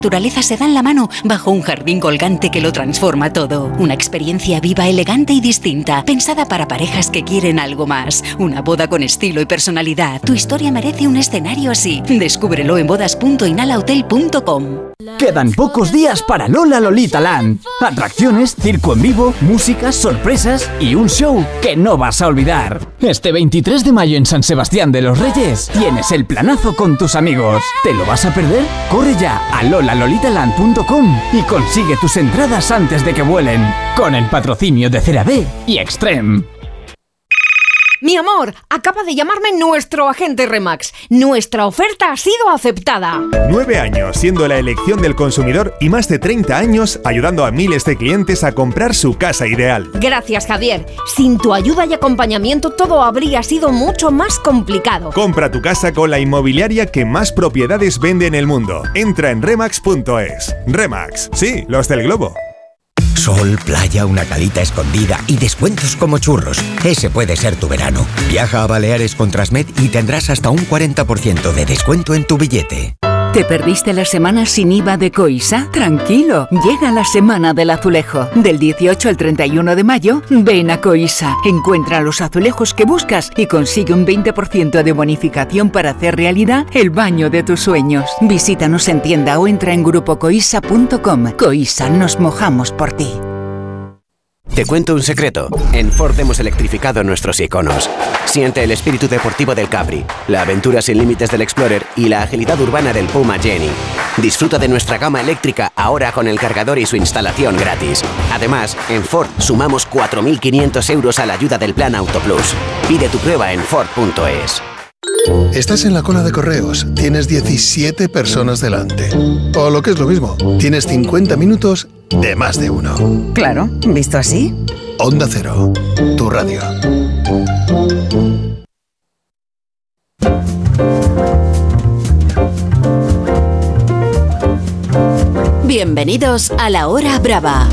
Naturaleza se dan la mano bajo un jardín colgante que lo transforma todo. Una experiencia viva, elegante y distinta, pensada para parejas que quieren algo más. Una boda con estilo y personalidad. Tu historia merece un escenario así. Descúbrelo en bodas.inalahotel.com. Quedan pocos días para Lola Lolita Land. Atracciones, circo en vivo, música, sorpresas y un show que no vas a olvidar. Este 23 de mayo en San Sebastián de los Reyes tienes el planazo con tus amigos. ¿Te lo vas a perder? Corre ya a lolalolitaland.com y consigue tus entradas antes de que vuelen. Con el patrocinio de CeraVe y Extreme. Mi amor, acaba de llamarme nuestro agente Remax. Nuestra oferta ha sido aceptada. 9 años siendo la elección del consumidor y más de 30 años ayudando a miles de clientes a comprar su casa ideal. Gracias, Javier. Sin tu ayuda y acompañamiento todo habría sido mucho más complicado. Compra tu casa con la inmobiliaria que más propiedades vende en el mundo. Entra en remax.es. Remax, sí, los del globo. Sol, playa, una calita escondida y descuentos como churros. Ese puede ser tu verano. Viaja a Baleares con Transmed y tendrás hasta un 40% de descuento en tu billete. ¿Te perdiste la semana sin IVA de Coisa? Tranquilo, llega la Semana del Azulejo. Del 18 al 31 de mayo, ven a Coisa. Encuentra los azulejos que buscas y consigue un 20% de bonificación para hacer realidad el baño de tus sueños. Visítanos en tienda o entra en grupocoisa.com. Coisa, nos mojamos por ti. Te cuento un secreto. En Ford hemos electrificado nuestros iconos. Siente el espíritu deportivo del Capri, la aventura sin límites del Explorer y la agilidad urbana del Puma Jenny. Disfruta de nuestra gama eléctrica ahora con el cargador y su instalación gratis. Además, en Ford sumamos 4.500 euros a la ayuda del Plan Auto Plus. Pide tu prueba en Ford.es. Estás en la cola de correos, tienes 17 personas delante. O lo que es lo mismo, tienes 50 minutos de más de uno. Claro, visto así. Onda Cero, tu radio. Bienvenidos a La Hora Brava.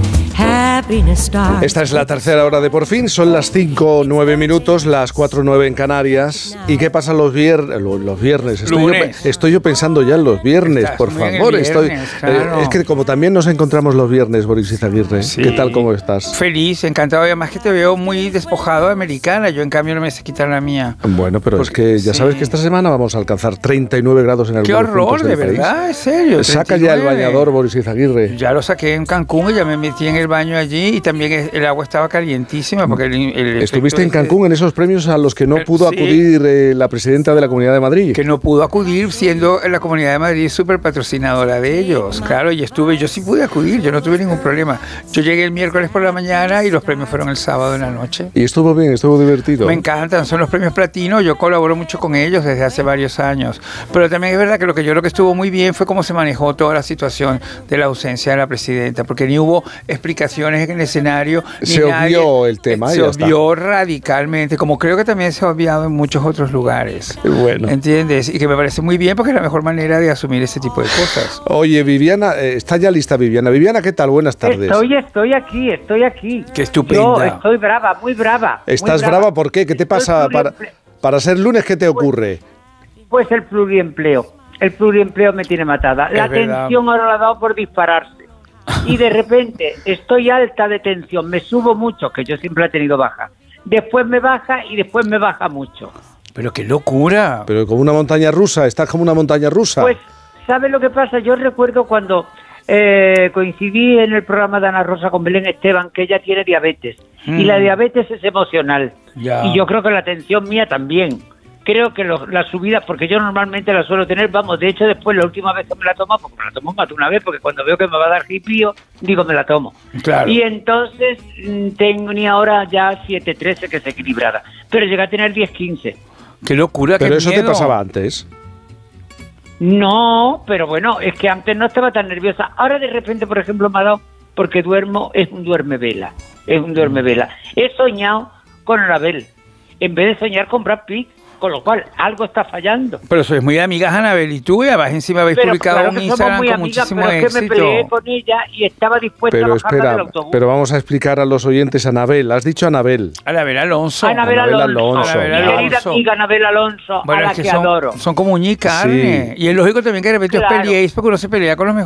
Esta es la tercera hora de Por Fin, son las 5:09 minutos, las 4:09 en Canarias. ¿Y qué pasa los viernes? Estoy yo pensando ya en los viernes, por favor. Claro. Es que como también nos encontramos los viernes, Boris Izaguirre, sí. ¿Qué tal, cómo estás? Feliz, encantado, además que te veo muy despojado de americana, yo en cambio no me sé quitar la mía. Bueno, pero es que ya sabes que esta semana vamos a alcanzar 39 grados en algunos puntos del país. ¡Qué horror, de verdad, en serio! Saca 39. Ya el bañador, Boris Izaguirre. Ya lo saqué en Cancún y ya me metí en el baño allí y también el agua estaba calientísima porque ¿Estuviste en Cancún en esos premios a los que no pudo acudir la presidenta de la Comunidad de Madrid? Que no pudo acudir siendo la Comunidad de Madrid súper patrocinadora de ellos. Claro, y yo sí pude acudir, yo no tuve ningún problema. Yo llegué el miércoles por la mañana y los premios fueron el sábado en la noche. ¿Y estuvo bien? ¿Estuvo divertido? Me encantan, son los premios platino, yo colaboro mucho con ellos desde hace varios años. Pero también es verdad que yo creo que estuvo muy bien fue cómo se manejó toda la situación de la ausencia de la presidenta, porque ni hubo explicaciones en el escenario. Se obvió el tema. Se obvió radicalmente, como creo que también se ha obviado en muchos otros lugares. Bueno. ¿Entiendes? Y que me parece muy bien porque es la mejor manera de asumir ese tipo de cosas. Oye, Viviana, está ya lista Viviana. Viviana, ¿qué tal? Buenas tardes. Estoy aquí. Qué estupenda. Yo estoy brava, muy brava. ¿Estás brava? ¿Por qué? ¿Qué te pasa? Para ser lunes, ¿qué te ocurre? Pues el pluriempleo. El pluriempleo me tiene matada. La tensión ahora la ha dado por dispararse. Y de repente estoy alta de tensión, me subo mucho, que yo siempre he tenido baja. Después me baja y después me baja mucho. ¡Pero qué locura! Pero como una montaña rusa, estás como una montaña rusa. Pues, ¿sabes lo que pasa? Yo recuerdo cuando coincidí en el programa de Ana Rosa con Belén Esteban, que ella tiene diabetes. Y la diabetes es emocional. Ya. Y yo creo que la tensión mía también. Creo que las subidas, porque yo normalmente las suelo tener, de hecho después la última vez que me la tomo, porque me la tomo más de una vez, porque cuando veo que me va a dar jipío, digo me la tomo. Claro. Y entonces tengo ni ahora ya 7-13 que es equilibrada, pero llegué a tener 10-15. ¡Qué locura, pero qué eso miedo! ¿Te pasaba antes? No, pero bueno, es que antes no estaba tan nerviosa. Ahora de repente, por ejemplo, me ha dado, porque duermo, es un duermevela. He soñado con Anabel, en vez de soñar con Brad Pitt. Con lo cual, algo está fallando. Pero sois muy amigas, Anabel, y tú, y además encima habéis publicado un Instagram con muchísimo éxito. Es que me peleé con ella y estaba dispuesta a bajarla del autobús. Pero vamos a explicar a los oyentes, Anabel, has dicho Anabel. Anabel Alonso. Anabel Alonso. Mi querida amiga Anabel Alonso, bueno, a la que adoro. Son como uña y carne. Sí. Y es lógico también que de repente os peleéis porque uno se pelea con los mejores